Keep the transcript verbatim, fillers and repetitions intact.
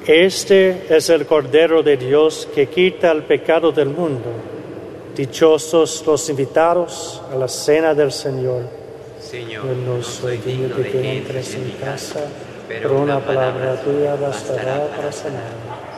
Este es el Cordero de Dios que quita el pecado del mundo. Dichosos los invitados a la cena del Señor. Señor, Yo no soy digno de que entres en mi casa, pero una palabra tuya bastará para sanarme.